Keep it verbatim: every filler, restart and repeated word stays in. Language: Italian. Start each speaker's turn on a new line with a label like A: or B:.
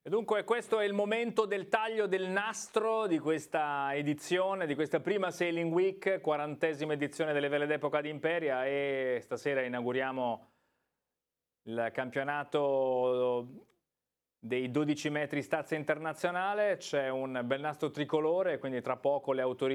A: E dunque questo è il momento del taglio del nastro di questa edizione, di questa prima Sailing Week, quarantesima edizione delle Vele d'Epoca di Imperia, e stasera inauguriamo il campionato dei dodici metri stazza internazionale. C'è un bel nastro tricolore, quindi tra poco le autorità